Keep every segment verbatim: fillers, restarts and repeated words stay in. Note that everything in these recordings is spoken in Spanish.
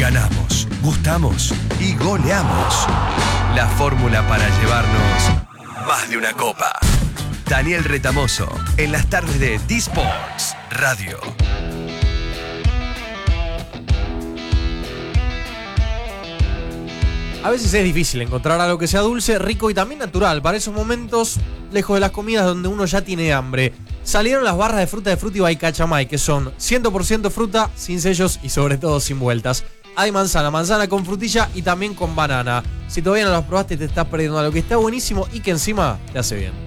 Ganamos, gustamos y goleamos. La fórmula para llevarnos más de una copa. Daniel Retamoso, en las tardes de D-Sports Radio. A veces es difícil encontrar algo que sea dulce, rico y también natural. Para esos momentos, lejos de las comidas donde uno ya tiene hambre, salieron las barras de fruta de Frutti by Cachamay, que son cien por ciento fruta, sin sellos y sobre todo sin vueltas. Hay manzana, manzana con frutilla y también con banana. Si todavía no las probaste, te estás perdiendo algo que está buenísimo y que encima te hace bien.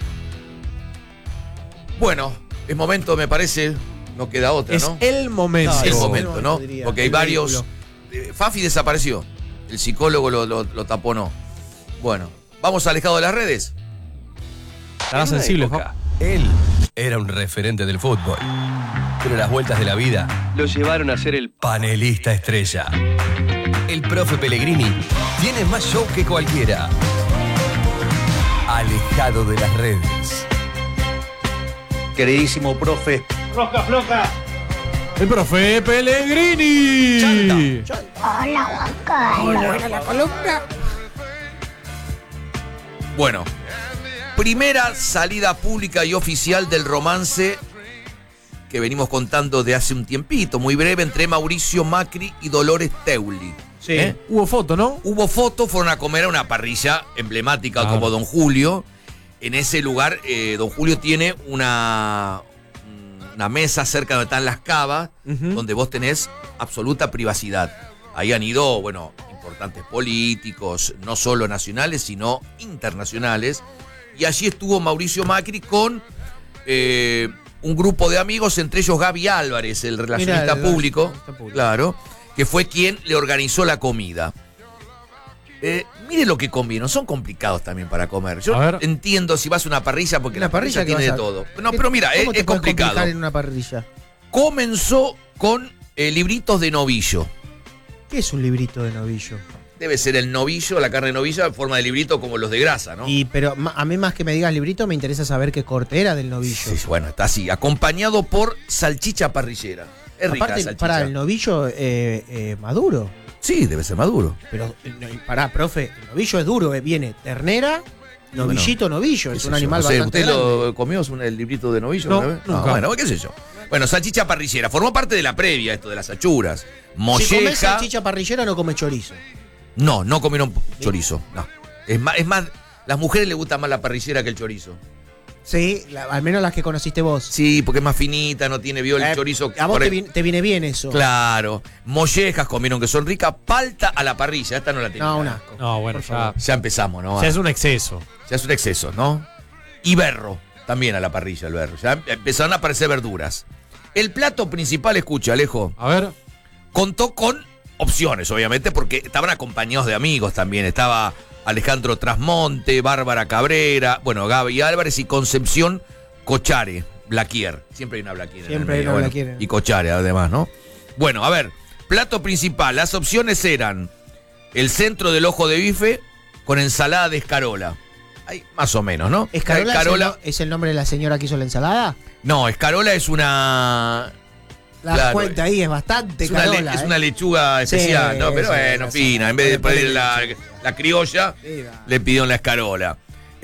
Bueno, es momento, me parece, no queda otra, es ¿no? el momento. Es el No, momento, ¿no? diría, Porque hay el varios... vehículo. Fafi desapareció. El psicólogo lo, lo, lo taponó. Bueno, vamos alejado de las redes. Estará sensible, época, él era un referente del fútbol. Pero las vueltas de la vida lo llevaron a ser el panelista estrella. El profe Pellegrini tiene más show que cualquiera. Alejado de las redes. Queridísimo profe. Rosca floja. El profe Pellegrini. Chanta, chanta. Hola, Juan Carlos. Hola, la columna. Bueno, primera salida pública y oficial del romance que venimos contando de hace un tiempito, muy breve, entre Mauricio Macri y Dolores Teuli. Sí. ¿Eh? Hubo foto, ¿no? Hubo foto, fueron a comer a una parrilla emblemática Claro. como Don Julio. En ese lugar, eh, Don Julio tiene una, una mesa cerca donde están las cavas, Uh-huh. donde vos tenés absoluta privacidad. Ahí han ido, bueno, importantes políticos, no solo nacionales, sino internacionales. Y allí estuvo Mauricio Macri con eh, un grupo de amigos, entre ellos Gaby Álvarez, el relacionista el público, relacionista público. claro, que fue quien le organizó la comida. Eh, mire lo que comieron, son complicados también para comer. Yo A ver. entiendo si vas a una parrilla, porque Una la parrilla, parrilla que tiene de vas a- todo. No, ¿Qué- pero mira, es, ¿Cómo te es puedes complicado. complicar en una parrilla? Comenzó con eh, libritos de novillo. ¿Qué es un librito de novillo? Debe ser el novillo, la carne de novillo en forma de librito como los de grasa, ¿no? Y pero ma- a mí más que me digas librito, me interesa saber qué corte era del novillo. Sí, bueno, está así, acompañado por salchicha parrillera. Es rica la Aparte, salchicha. para el novillo eh, eh, maduro. Sí, debe ser maduro. Pero, eh, no, pará, profe, el novillo es duro, eh, viene ternera, novillito, novillo, ¿Qué es sé un yo? animal No sé, bastante ¿usted grande. lo comió un, el librito de novillo? No, alguna vez? nunca. bueno, qué sé yo. Bueno, salchicha parrillera. Formó parte de la previa esto de las achuras. Si Molleja. comes salchicha parrillera, no comes chorizo. No, no comieron chorizo. No. Es más, es más, las mujeres les gusta más la parrillera que el chorizo. Sí, la- al menos las que conociste vos. Sí, porque es más finita, no tiene vio el Eh, chorizo. A vos por te, el- viene, te viene bien eso. Claro. Mollejas comieron que son ricas. Palta a la parrilla. Esta no la tenía. No, un asco. No, bueno, Por ya, favor. Ya empezamos, ¿no? ya es un exceso. Ya es un exceso, ¿no? Y berro. También a la parrilla el berro. Ya empezaron a aparecer verduras. El plato principal, escucha, Alejo, A ver. contó con opciones, obviamente, porque estaban acompañados de amigos también. Estaba Alejandro Trasmonte, Bárbara Cabrera, bueno, Gaby Álvarez y Concepción Cochare, Blaquier. Siempre hay una Blaquier. en el Siempre hay medio, una bueno, Blaquier. Y Cochare, además, ¿no? Bueno, a ver, plato principal. Las opciones eran el centro del ojo de bife con ensalada de escarola. Ay, más o menos, ¿no? ¿Escarola, Escarola- Es, el, no- es el nombre de la señora que hizo la ensalada? No, escarola es una... La Claro, cuenta ahí, es bastante Es una, le- carola. es ¿eh? una lechuga especial, Sí, ¿no? Pero sí, bueno, sí, fina. sí. En vez de Ponele poner la, la criolla, Sí, va. le pidieron la escarola.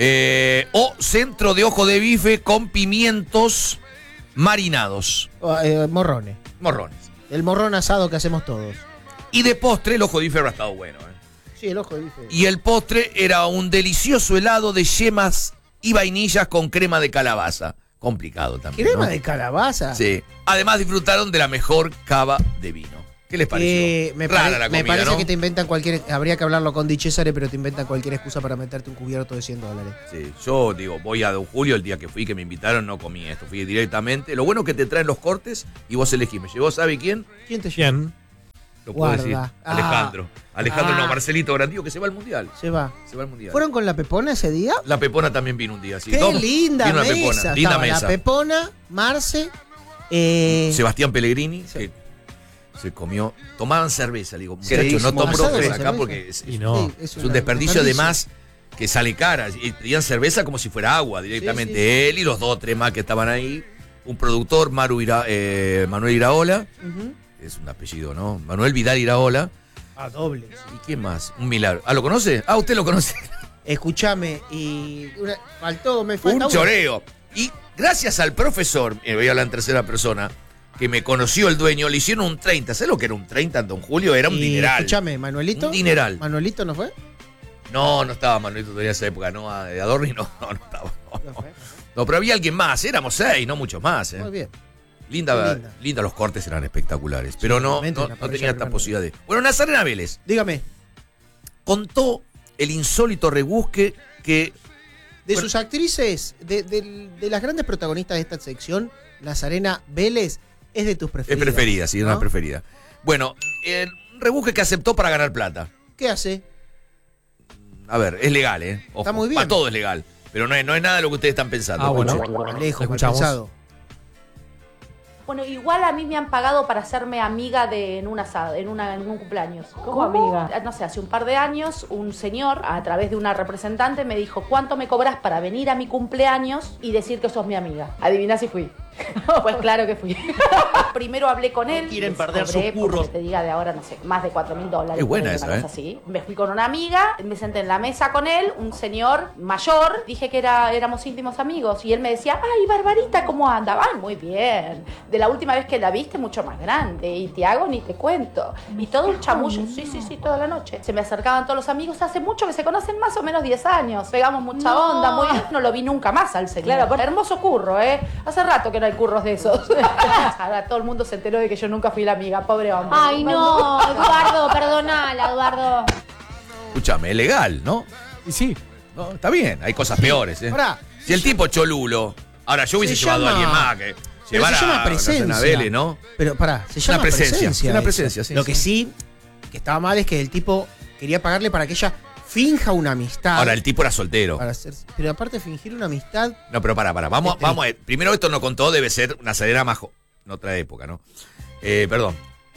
Eh, o centro de ojo de bife con pimientos marinados. O, eh, morrones. Morrones. El morrón asado que hacemos todos. Y de postre, el ojo de bife habrá estado bueno. ¿eh? Sí, el ojo de bife. Y el postre era un delicioso helado de yemas y vainillas con crema de calabaza. Complicado también. ¿Crema ¿no? de calabaza? Sí. Además disfrutaron de la mejor cava de vino. ¿Qué les pareció? Eh, me, Rara pare- la me comida, parece ¿no? que te inventan cualquier. Habría que hablarlo con Di Cesare, pero te inventan cualquier excusa para meterte un cubierto de cien dólares. Sí, yo digo, voy a Don Julio, el día que fui, que me invitaron, no comí esto, fui directamente. Lo bueno es que te traen los cortes y vos elegís. ¿Me llevó, sabe quién? ¿Quién te lleva? ¿Quién? Lo puedo Guarda. decir. Ah. Alejandro. Alejandro, Ah. no, Marcelito Grandío, que se va al Mundial. Se va. Se va al Mundial. ¿Fueron con la Pepona ese día? La Pepona también vino un día, sí. ¡Qué Dos- linda vino la mesa! Pepona, linda Estaba mesa. La Pepona, Marce, eh, Sebastián Pellegrini, Sí. que se comió. Tomaban cerveza, le digo, muchachos, Queridísimo, no tomen asado con cerveza acá cerveza. porque es, Y no. sí, es una- un desperdicio de más que sale cara. Y pedían cerveza como si fuera agua directamente. Sí, sí. Él y los dos o tres más que estaban ahí. Un productor, Maru Ira- eh, Manuel Iraola. Ujú. es un apellido, ¿no? Manuel Vidal Iraola. A doble. ¿Y quién más? Un milagro. ¿Ah, lo conoce? Ah, usted lo conoce. Escúchame, y una- faltó, me falta Un uno. choreo. Y gracias al profesor, eh, voy a hablar en tercera persona, que me conoció el dueño, le hicieron un treinta. ¿Sabes lo que era un treinta en Don Julio? Era un Y, dineral. Escúchame, Manuelito. Un dineral. ¿Manuelito no fue? No, no estaba Manuelito todavía en esa época, no, de Adorni no, no, no estaba. No, No fue. No, pero había alguien más, éramos seis, no muchos más. ¿eh? Muy bien. Linda, Muy linda. linda. los cortes eran espectaculares, pero no, realmente, no, una no parrilla tenía de esta primer posibilidad de... Bueno, Nazarena Vélez Dígame, contó el insólito rebusque que... de Bueno. sus actrices, de, de- de las grandes protagonistas de esta sección, Nazarena Vélez es de tus Es preferidas. preferida, sí, es ¿no? una preferida. Bueno, eh, un rebusque que aceptó para ganar plata. ¿Qué hace? A ver, es legal, ¿eh? Ojo, Está muy bien. Para todo es legal, pero no es, no es nada de lo que ustedes están pensando. Ah, bueno. Lejos, mal escuchamos. pensado. Bueno, igual a mí me han pagado para hacerme amiga de en un asado, en, una, en un cumpleaños. ¿Cómo amiga? No sé, hace un par de años un señor, a través de una representante, me dijo, ¿cuánto me cobras para venir a mi cumpleaños y decir que sos mi amiga? Adivina si fui. Pues claro que fui. Primero hablé con él. quieren les perder cobré, sus curros. como que te diga de ahora, no sé, más de cuatro mil dólares. Es buena una esa, cosa ¿eh? así. Me fui con una amiga, me senté en la mesa con él, un señor mayor. Dije que era, éramos íntimos amigos. Y él me decía, ay, Barbarita, ¿cómo anda? Ay, muy bien. De la última vez que la viste, mucho más grande. Y Tiago, ni te cuento. Y todo un chamullo. Sí, sí, sí, toda la noche. Se me acercaban todos los amigos. Hace mucho que se conocen, más o menos diez años. Pegamos mucha No. onda, muy bien. No lo vi nunca más al señor. Claro, pero hermoso curro, ¿eh? Hace rato que no hay curros de esos. Ahora todo el mundo se enteró de que yo nunca fui la amiga. Pobre hombre. Ay, no, Eduardo, perdonala, Eduardo. Escúchame, es legal, ¿no? Y sí. No, está bien, hay cosas peores, ¿eh? Pará. Si el tipo cholulo, ahora yo hubiese Se llevado a llama- alguien más que Pero llevar se llama a presencia. Nazarena Vélez, ¿no? Pero pará, se Una llama presencia, presencia. una eso. presencia, sí, Lo sí. que sí, que estaba mal es que el tipo quería pagarle para que ella finja una amistad. Ahora, el tipo era soltero. para hacer, pero aparte de fingir una amistad, No, pero para, para, vamos, Este- vamos a ver. Primero esto no contó, debe ser una Nazarena más jo- en otra época, ¿no? Eh, perdón.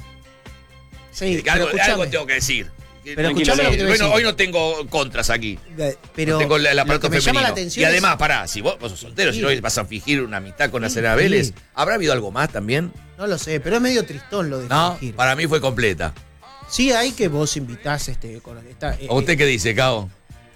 sí, Eh, pero algo, escuchame. algo tengo que decir. Pero Tranquilo, escuchame lo que te voy a hoy, no, decir. hoy no tengo contras aquí. Eh, Pero no tengo el, el lo aparato que me femenino. llama la atención Y además, es- pará, si vos, vos sos soltero, Sí. si no vas a fingir una amistad con Nazarena Sí. Vélez, ¿habrá habido algo más también? no lo sé, pero es medio tristón lo de No, fingir. para mí fue completa. Sí, hay que vos invitás este con esta, eh, ¿O usted eh, qué dice, Cao?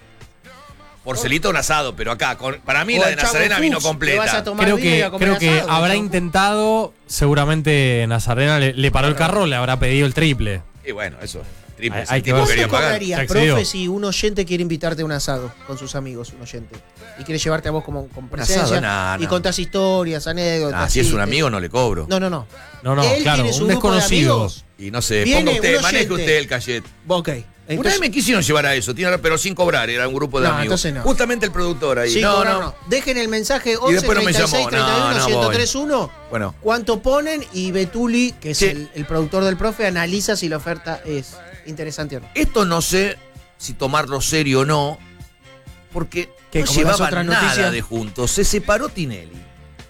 Porcelito un asado, pero acá, con- para mí o la de el Chavo Nazarena Fuchs, vino te vas a completa. tomar Creo vino y que, a comer creo que asado, habrá ¿no? intentado, seguramente Nazarena le, le paró el carro, le habrá pedido el triple. Y bueno, eso, triple, Hay- si hay el que tipo ver. ¿Cuánto quería pagar. cobrarías, Se excedió. profe, si un oyente quiere invitarte a un asado con sus amigos, un oyente? Y quiere llevarte a vos como con presencia asado, nah, y nah. contás historias, anécdotas. Ah, si es un chistes. amigo no le cobro. No, no, no. No, no, Él claro, tiene su un grupo de desconocido. amigos. Y no sé, Viene ponga usted, un maneje oyente. usted el cachet. Ok. Una Entonces, vez me quisieron llevar a eso, tiene- pero sin cobrar, era un grupo de No, amigos. entonces no. Justamente el productor ahí. sí, no, cobra, no, no. Dejen el mensaje once después no me treinta y seis llamó. treinta y uno No, no ciento voy. tres uno. Bueno, ¿Cuánto ponen? Y Betuli, que es Sí. el, el productor del profe, analiza si la oferta es interesante o no. esto no sé si tomarlo serio o no, porque Que no como las llevaban otras nada noticias- de juntos. Se separó Tinelli.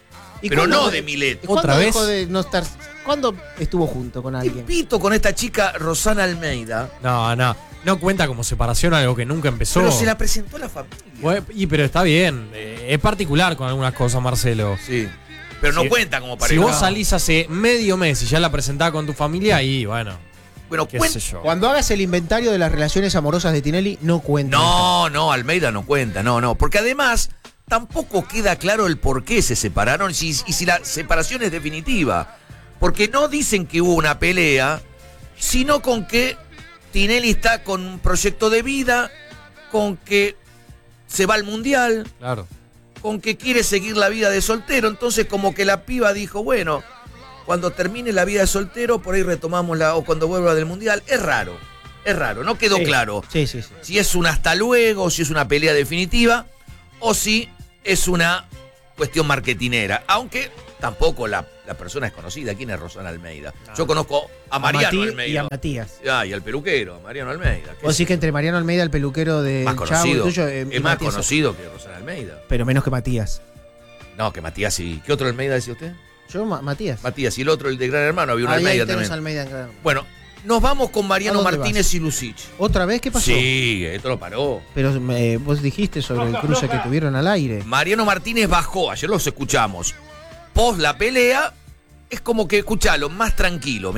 ¿Y Pero cuándo- no de Milet. ¿Cuándo ¿Otra dejó vez? de no estar? ¿Cuándo estuvo junto con ¿Qué alguien? pito con esta chica Rosana Almeida? No, no. No cuenta como separación algo que nunca empezó. Pero se la presentó a la familia. Bueno, y pero está bien. eh, es particular con algunas cosas, Marcelo. Sí. Pero no Si- cuenta como Si pareja. vos salís hace medio mes y ya la presentás con tu familia, y bueno, Bueno, qué cuen- sé yo. Cuando hagas el inventario de las relaciones amorosas de Tinelli, no cuenta. No, no, Almeida no cuenta, no, no. Porque además tampoco queda claro el por qué se separaron y si, y si la separación es definitiva. Porque no dicen que hubo una pelea, sino con que Tinelli está con un proyecto de vida, con que se va al mundial, Claro. con que quiere seguir la vida de soltero. Entonces como que la piba dijo, bueno, cuando termine la vida de soltero, por ahí retomamos la, o cuando vuelva del mundial. Es raro, es raro, no quedó Sí. claro Sí, sí, sí. si es un hasta luego, si es una pelea definitiva, o si es una cuestión marketinera. Aunque tampoco la, la persona es conocida. ¿Quién es Rosana Almeida? Yo conozco a Mariano Mati- Almeida. y a Matías. Ah, y al peluquero, a Mariano Almeida. que Vos es decís que entre Mariano Almeida, el peluquero de más Chavo, el conocido. tuyo, eh, y es más Matías- conocido que Rosana Almeida. Pero menos que Matías. No, que Matías sí. ¿Qué otro Almeida decía usted? Yo, Ma- Matías. Matías. Y el otro, el de Gran Hermano, había un Ahí, ahí Almeida tenés también. Almeida en Gran- Bueno, nos vamos con Mariano ¿A dónde Martínez y Lucich. ¿Otra vez qué pasó? Sí, esto lo paró. Pero eh, vos dijiste sobre el cruce que tuvieron al aire. Mariano Martínez bajó, ayer los escuchamos. Post la pelea, es como que, escuchalo, más tranquilo. Mira,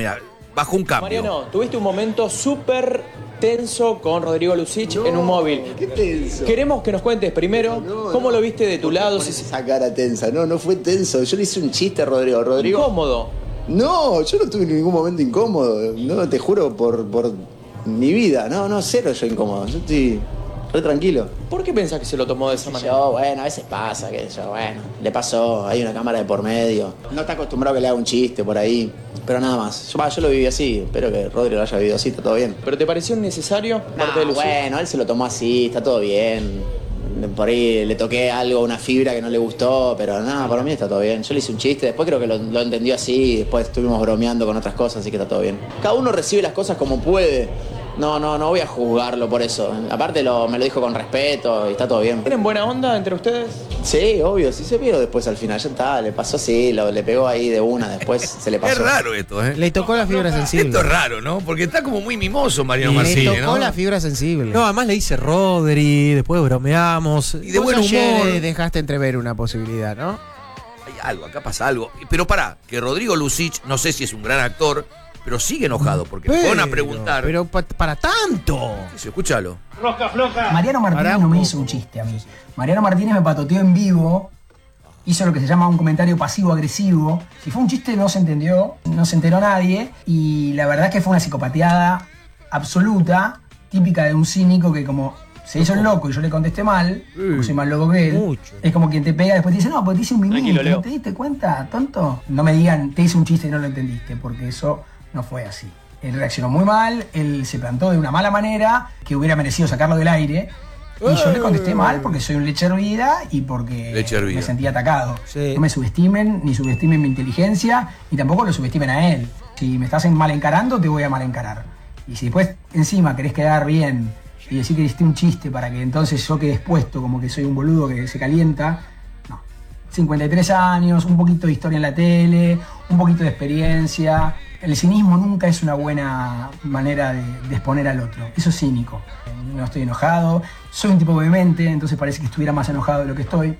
bajo un cambio. Mariano, tuviste un momento súper tenso con Rodrigo Lucic no, en un móvil. ¿Qué tenso? Queremos que nos cuentes primero no, cómo no, lo viste de tu lado. Si esa cara tensa, no, no fue tenso. Yo le hice un chiste a Rodrigo. Rodrigo. Incómodo. No, yo no tuve ningún momento incómodo. No, te juro por, por mi vida. No, no, cero yo incómodo. Yo estoy re tranquilo. ¿Por qué pensás que se lo tomó de esa manera? Yo, bueno, a veces pasa, que yo, bueno, le pasó, hay una cámara de por medio. No está acostumbrado a que le haga un chiste por ahí, pero nada más. Yo, yo lo viví así, espero que Rodrigo lo haya vivido así, está todo bien. ¿Pero te pareció necesario? No, bueno, él se lo tomó así, está todo bien. Por ahí le toqué algo, una fibra que no le gustó, pero nada, para mí está todo bien. Yo le hice un chiste, después creo que lo, lo entendió así, después estuvimos bromeando con otras cosas, así que está todo bien. Cada uno recibe las cosas como puede. No, no, no voy a juzgarlo por eso. Aparte lo, me lo dijo con respeto y está todo bien. ¿Tienen buena onda entre ustedes? Sí, obvio, sí se vio después al final. Ya está, le pasó así, lo, le pegó ahí de una, después se le pasó. Es raro esto, ¿eh? Le tocó la fibra sensible. Esto es raro, ¿no? Porque está como muy mimoso Mariano Martínez, Le tocó ¿no? la fibra sensible. No, además le dice Rodri, después bromeamos. Y de buen humor. Dejaste entrever una posibilidad, ¿no? Hay algo, acá pasa algo. Pero pará, que Rodrigo Lucic, no sé si es un gran actor, pero sigue enojado porque pero, me van a preguntar. Pero pa, para tanto. Sí, escúchalo. Floja, floja. Mariano Martínez Aramco. No me hizo un chiste a mí. Mariano Martínez me patoteó en vivo, hizo lo que se llama un comentario pasivo-agresivo. Si fue un chiste no se entendió, no se enteró nadie. Y la verdad es que fue una psicopateada absoluta, típica de un cínico que como se hizo el loco y yo le contesté mal, porque soy más loco que él. Mucho. Es como quien te pega y después te dice, no, porque te hice un mimito, ¿no te diste cuenta, tonto? No me digan, te hice un chiste y no lo entendiste, porque eso no fue así. Él reaccionó muy mal, él se plantó de una mala manera, que hubiera merecido sacarlo del aire. Y yo le contesté mal porque soy un leche hervida y porque leche hervida. Me sentí atacado. Sí. No me subestimen, ni subestimen mi inteligencia, ni tampoco lo subestimen a él. Si me estás mal encarando, te voy a mal encarar. Y si después encima querés quedar bien y decir que hiciste un chiste para que entonces yo quede expuesto como que soy un boludo que se calienta, no. cincuenta y tres años, un poquito de historia en la tele, un poquito de experiencia. El cinismo nunca es una buena manera de, de exponer al otro. Eso es cínico. No estoy enojado, soy un tipo vehemente, entonces parece que estuviera más enojado de lo que estoy,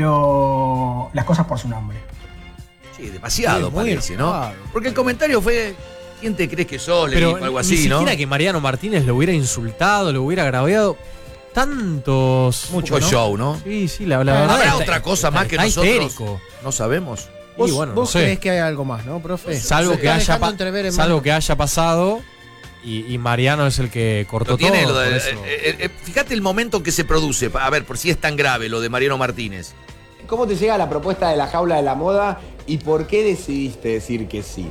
pero las cosas por su nombre. Sí, demasiado sí, parece, enojado. ¿no? Porque el comentario fue, ¿quién te crees que sos? Le Pero dijo algo ni así, ¿no? siquiera que Mariano Martínez lo hubiera insultado, lo hubiera agraviado. Tantos... Mucho show, ¿no? Sí, sí, la, la verdad. ¿Habrá está, otra cosa está, más que está nosotros histérico. No sabemos? ¿Vos, y bueno, vos no sé. crees que hay algo más, no, profe? Salvo, Se que está haya, dejando pa- entrever en salvo mano. que haya pasado y, y Mariano es el que cortó Lo tiene, todo. lo de- por eso. eh, eh, eh, fíjate el momento que se produce, a ver, por si es tan grave lo de Mariano Martínez. ¿Cómo te llega la propuesta de la jaula de la moda y por qué decidiste decir que sí?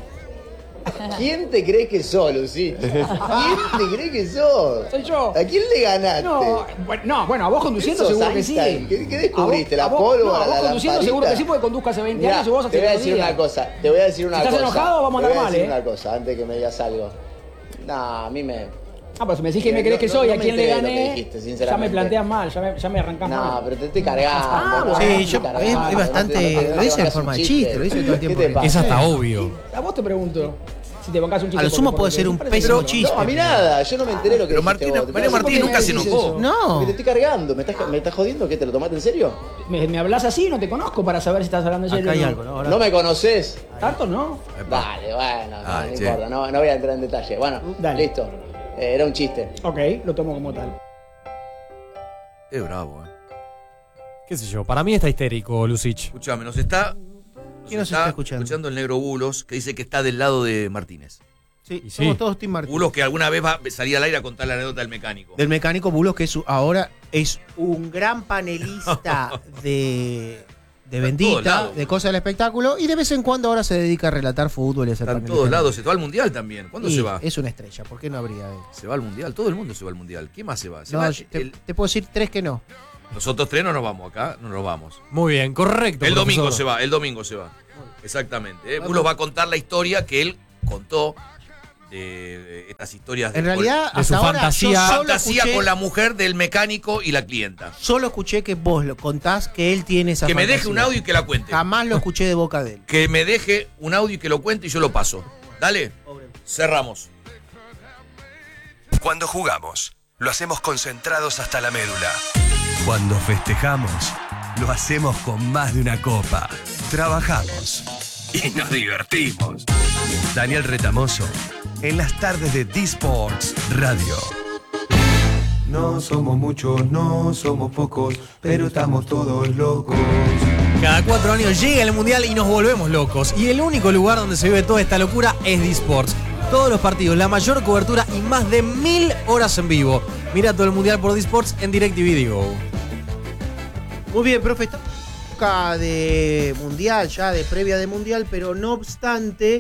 ¿Quién te cree que sos, Lucy? ¿Quién te cree que sos? Soy yo. ¿A quién le ganaste? No, bueno, no, bueno, a vos conduciendo ¿Sos seguro que sí. Einstein? ¿Qué, qué descubriste? A ¿La vos- a vos- pólvora? No, a vos la conduciendo lamparita? seguro que sí porque conduzco hace veinte Mirá, años y vos hace te voy a dos decir días. una cosa, te voy a decir una Si estás cosa. enojado, vamos a Te andar voy a mal, decir ¿eh? una cosa, antes de que me digas algo. No, a mí me... Ah, pero si me decís que me crees que No, soy, no a me quién le enteré de lo que gané, dijiste, ya sinceramente. me planteas mal, ya me, ya me arrancás mal. No, pero te estoy cargando. Ah, no, bueno. te Sí, estoy yo, cargando, es, no es te- bastante. no te- no te Lo dice en bancas forma un de chiste. chiste, lo dice todo el tiempo. ¿Qué te pasa? Es hasta obvio. A vos te pregunto. Si te bancás un chiste. A lo sumo porque- puede porque ser me un parece pésimo que- chiste. No, a mí nada, yo no me enteré lo que Pero dijiste Martínez- vos. Mario Pero Martínez ¿por qué nunca me se decís enojó. eso? No. Porque te estoy cargando, ¿me estás, me estás jodiendo? ¿Qué? ¿Te lo tomaste en serio? Me, me hablas así, no te conozco para saber si estás hablando en serio. Acá hay o algo, ¿no? Ahora- ¿No me conoces? ¿Tanto no? Dale, bueno, no, Dale, no che. importa, no, no voy a entrar en detalle. Bueno, Dale. listo. Eh, era un chiste. Ok, lo tomo como tal. Es bravo, ¿eh? ¿Qué sé yo? Para mí está histérico, Lucic. Escuchame, nos está... ¿Quién nos está escuchando? el negro Bulos, que dice que está del lado de Martínez. Sí, Y sí. somos todos Team Martín. Bulos que alguna vez va a salir al aire a contar la anécdota del mecánico. Del mecánico Bulos, que es su- ahora es un gran panelista de, de Está en todos Bendita, lados. de cosas del espectáculo, y de vez en cuando ahora se dedica a relatar fútbol y a hacer Está en panelista. todos lados, se va al Mundial también. ¿Cuándo Y se va? Es una estrella, ¿por qué no habría él? Se va al Mundial, todo el mundo se va al Mundial. ¿Quién más se va? Se No, va yo te, el- te puedo decir tres que no. Nosotros tres no nos vamos acá, no nos vamos. Muy bien, correcto. El domingo profesor. se va, el domingo se va. Exactamente. ¿eh? Bulos va a contar la historia que él contó de, de estas historias En de realidad, de su hasta ahora fantasía. yo solo fantasía escuché, con la mujer del mecánico y la clienta. solo escuché que vos lo contás que él tiene esa Que me fantasía. deje un audio y que la cuente. Jamás lo escuché de boca de él. Que me deje un audio y que lo cuente y yo lo paso. Dale, cerramos. Cuando jugamos, lo hacemos concentrados hasta la médula. Cuando festejamos, lo hacemos con más de una copa. Trabajamos y nos divertimos. Daniel Retamoso en las tardes de D-Sports Radio. No somos muchos, no somos pocos, pero estamos todos locos. Cada cuatro años llega el Mundial y nos volvemos locos. Y el único lugar donde se vive toda esta locura es D-Sports. Todos los partidos, la mayor cobertura y más de mil horas en vivo. Mira todo el Mundial por D-Sports en DirecTV Digo. Muy bien, profe, estamos en época de Mundial, ya de previa de Mundial, pero no obstante,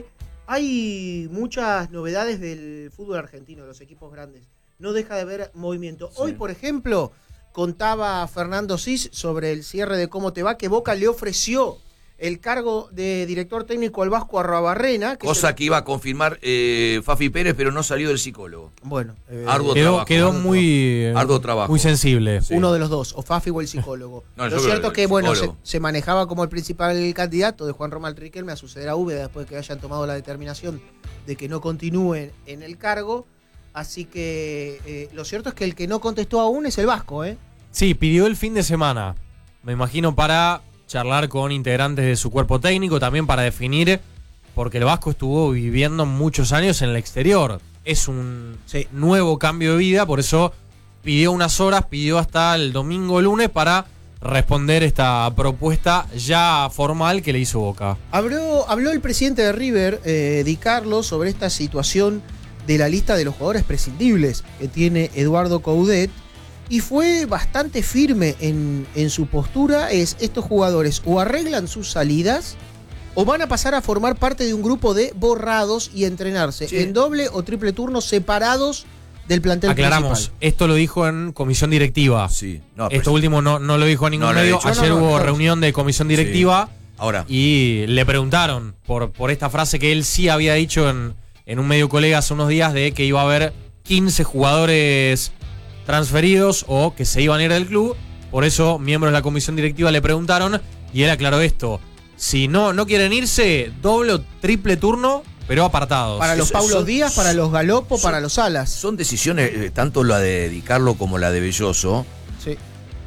hay muchas novedades del fútbol argentino, de los equipos grandes. No deja de haber movimiento. Sí. Hoy, por ejemplo, contaba Fernando Cis sobre el cierre de Cómo Te Va, que Boca le ofreció el cargo de director técnico al Vasco Arruabarrena. Que Cosa se... que iba a confirmar eh, Fafi Pérez, pero no salió del psicólogo. Bueno. Eh, arduo quedó, trabajo. Quedó muy, arduo trabajo. muy sensible. Sí. Uno de los dos, o Fafi o el psicólogo. No, Lo cierto es que, bueno, se, se manejaba como el principal candidato de Juan Román Riquelme a suceder a Úbeda después de que hayan tomado la determinación de que no continúen en el cargo. Así que eh, lo cierto es que el que no contestó aún es el Vasco, ¿eh? Sí, pidió el fin de semana. Me imagino para charlar con integrantes de su cuerpo técnico, también para definir, porque el Vasco estuvo viviendo muchos años en el exterior. Es un sí. nuevo cambio de vida, por eso pidió unas horas, pidió hasta el domingo lunes para responder esta propuesta ya formal que le hizo Boca. Habló, habló el presidente de River, eh, Di Carlos, sobre esta situación de la lista de los jugadores prescindibles que tiene Eduardo Coudet, y fue bastante firme en, en su postura. Es: estos jugadores o arreglan sus salidas o van a pasar a formar parte de un grupo de borrados y entrenarse sí. en doble o triple turno separados del plantel Aclaramos, principal. Esto lo dijo en comisión directiva. Sí. No, esto último no, no lo dijo en ningún no medio. Dicho, Ayer no, no, hubo no, reunión de comisión directiva sí. Ahora. Y le preguntaron por, por esta frase que él sí había dicho en, en un medio colega hace unos días, de que iba a haber quince jugadores transferidos o que se iban a ir del club. Por eso miembros de la comisión directiva le preguntaron y él aclaró esto: si no, no quieren irse, doble o triple turno, pero apartados. Para los Paulo Díaz, para los Galopo, para los Alas. Son decisiones, eh, tanto la de Di Carlo como la de Belloso, sí.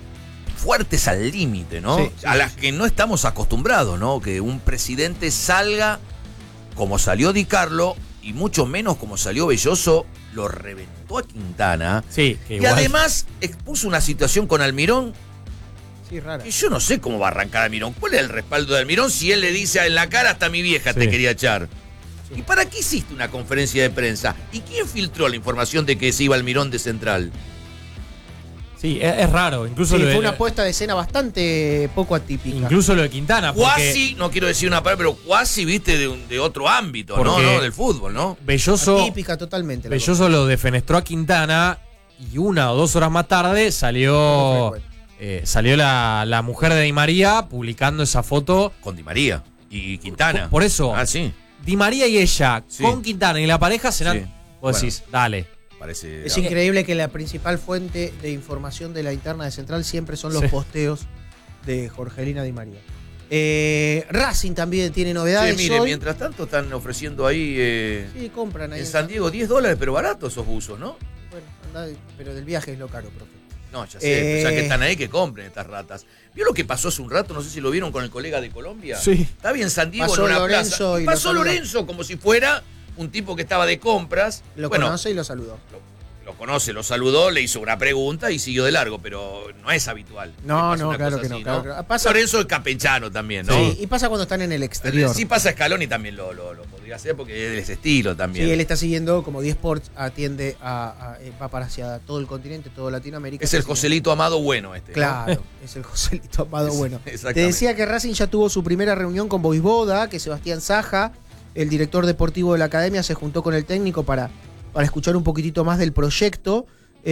fuertes al límite, ¿no? Sí, sí, a las sí. que no estamos acostumbrados, ¿no? Que un presidente salga como salió Di Carlo, y mucho menos como salió Belloso, lo reventó a Quintana. Sí, que y igual. además expuso una situación con Almirón. Sí, rara. Que yo no sé cómo va a arrancar Almirón. ¿Cuál es el respaldo de Almirón si él le dice en la cara: hasta mi vieja Sí. te quería echar? Sí. ¿Y para qué hiciste una conferencia de prensa? ¿Y quién filtró la información de que se iba Almirón de Central? Sí, es, es raro. Incluso Sí, lo de, fue una puesta de escena bastante poco atípica. incluso lo de Quintana. Porque Cuasi, no quiero decir una palabra, pero cuasi, viste, de, un, de otro ámbito, ¿no? Porque ¿no? Del fútbol, ¿no? Belloso, Atípica totalmente. la Belloso lo defenestró a Quintana y una o dos horas más tarde salió eh, salió la, la mujer de Di María publicando esa foto. Con Di María y Quintana. Por, por eso, Ah, sí. Di María y ella Sí. con Quintana y la pareja serán. Sí. Vos Bueno. decís, dale. Parece. Es increíble que la principal fuente de información de la interna de Central siempre son los Sí. posteos de Jorgelina Di María. Eh, Racing también tiene novedades. Sí, mire, hoy. mientras tanto están ofreciendo ahí eh, Sí, compran ahí. en San Diego diez dólares, pero baratos esos buzos, ¿no? Bueno, andá, pero del viaje es lo caro, profe. No, ya sé, Eh. ya que están ahí, que compren estas ratas. ¿Vio lo que pasó hace un rato? No sé si lo vieron con el colega de Colombia. Sí. Estaba en San Diego Pasó en una Lorenzo plaza. y Y lo pasó saludó. Lorenzo como si fuera un tipo que estaba de compras. Lo bueno, conoce y lo saludó. Lo, lo conoce, lo saludó, le hizo una pregunta y siguió de largo, pero no es habitual. No, que pase no, una claro cosa que no, así, claro que no. Pasa- Lorenzo es campechano también, ¿no? Sí, y pasa cuando están en el exterior. Sí pasa Scaloni también lo, lo, lo podría hacer porque es de ese estilo también. Sí, él está siguiendo, como diez Sports atiende a, a- eh, va para hacia todo el continente, toda Latinoamérica. Es el Está siguiendo. Joselito Amado bueno este. ¿no? Claro, es el Joselito Amado Es- bueno. exactamente. Te decía que Racing ya tuvo su primera reunión con Voivoda, que Sebastián Saja, el director deportivo de la academia, se juntó con el técnico para, para escuchar un poquitito más del proyecto.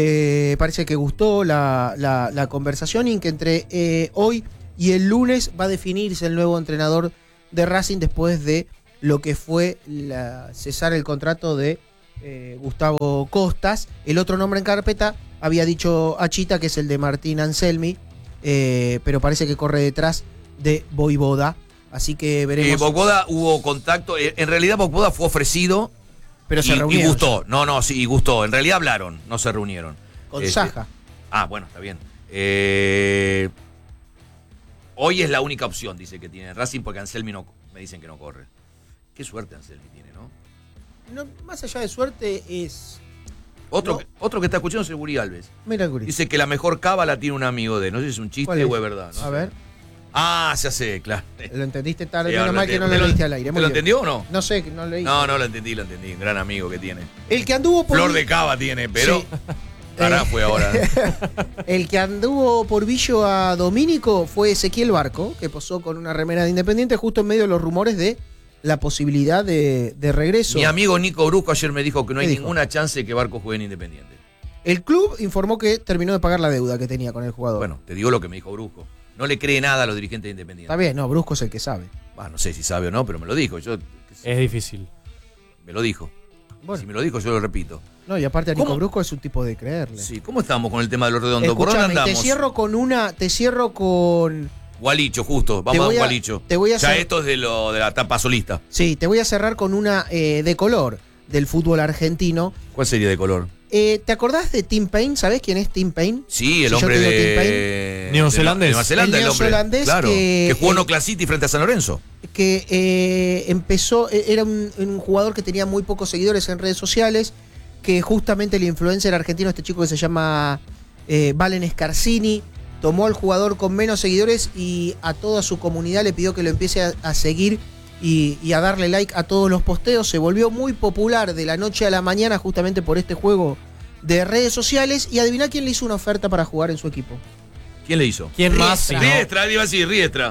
Eh, parece que gustó la, la- la conversación, y que entre eh, hoy y el lunes va a definirse el nuevo entrenador de Racing después de lo que fue la- cesar el contrato de eh, Gustavo Costas. El otro nombre en carpeta había dicho Achita, que es el de Martín Anselmi, eh, pero parece que corre detrás de Voivoda. Así que veremos. Eh, Voivoda hubo contacto. eh, En realidad, Voivoda fue ofrecido. Pero se y, y reunieron. gustó. No, no, sí, y gustó. En realidad hablaron, no se reunieron. Con Este, Saja. Ah, bueno, está bien. Eh, hoy es la única opción, dice que tiene Racing, porque Anselmi no, me dicen que no corre. Qué suerte Anselmi tiene, ¿no? no, más allá de suerte es... Otro, No. que- otro que está escuchando es el Guri Alves. Mira el Guri. Dice que la mejor cava la tiene un amigo de él. No sé si es un ¿Cuál chiste es? o es verdad. ¿no? A ver, Ah, ya sé, claro. lo entendiste tarde, Sí, menos ahora mal lo que no entiendo. lo ¿Te lo- leíste al aire. ¿Te muy lo bien. entendió o no? No sé, no leí. No, no lo entendí, lo entendí. Un gran amigo que tiene. El que anduvo por... Flor de cava tiene, pero... Sí. Ahora Eh. fue ahora. El que anduvo por Villo a Domínico fue Ezequiel Barco, que posó con una remera de Independiente justo en medio de los rumores de la posibilidad de, de regreso. Mi amigo Nico Brusco ayer me dijo que no hay ¿Qué dijo? ninguna chance de que Barco juegue en Independiente. El club informó que terminó de pagar la deuda que tenía con el jugador. Bueno, te digo lo que me dijo Brusco. No le cree nada a los dirigentes de Independiente. Está bien, no, Brusco es el que sabe. Bah, no sé si sabe o no, pero me lo dijo. Yo, Es difícil. me lo dijo. Bueno. Si me lo dijo, yo lo repito. No, y aparte a Nico ¿Cómo? Brusco es un tipo de creerle. Sí, ¿cómo estamos con el tema de los redondos? ¿Por dónde Escuchame, te andamos? cierro con una, te cierro con... Gualicho, justo. Te Vamos voy a a- Gualicho. te voy a ya hacer- esto es de, lo, de la tapa solista. Sí, te voy a cerrar con una eh, de color del fútbol argentino. ¿Cuál sería de color? Eh, ¿Te acordás de Tim Payne? ¿Sabés quién es Tim Payne? Sí, el Si yo hombre te digo de... Tim Payne, de- Neozelandés. de Nueva Zelanda, El el, hombre. neozelandés Claro, que- que, jugó en eh, Oakland City frente a San Lorenzo. que eh, empezó, eh, era un, un jugador que tenía muy pocos seguidores en redes sociales, que justamente el influencer argentino, este chico que se llama eh, Valen Scarsini, tomó al jugador con menos seguidores y a toda su comunidad le pidió que lo empiece a, a seguir y, y a darle like a todos los posteos. Se volvió muy popular de la noche a la mañana justamente por este juego de redes sociales. Y adivina quién le hizo una oferta para jugar en su equipo. ¿Quién le hizo? ¿Quién más? Si no? Riestra, iba a decir, Riestra.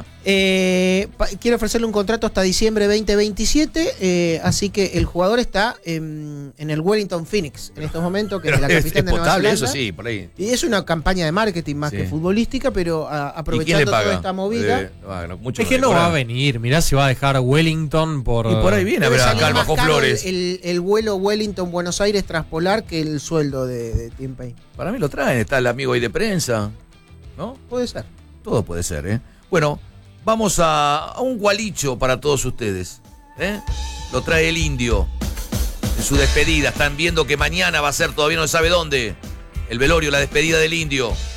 Eh, pa- quiere ofrecerle un contrato hasta diciembre veinte veintisiete, eh, así que el jugador está en, en el Wellington Phoenix en estos momentos, que es la es, capital es de Nueva potable, Zelanda. eso sí, por ahí. Y es una campaña de marketing más Sí. que futbolística, pero a- ¿Y quién le aprovechando paga? toda esta movida. Eh, bueno, mucho Es que no le va a cobran. venir. Mirá si va a dejar Wellington por. Y por ahí viene a Debe ver salir acá al más Bajo caro Flores. El, el- el vuelo Wellington-Buenos Aires traspolar que el sueldo de, de Tim Payne. Para mí lo traen, está el amigo ahí de prensa. ¿No? Puede ser. Todo puede ser, ¿eh? Bueno, vamos a, a un gualicho para todos ustedes. ¿eh? Lo trae el Indio. En su despedida. Están viendo que mañana va a ser, todavía no se sabe dónde. El velorio, la despedida del Indio.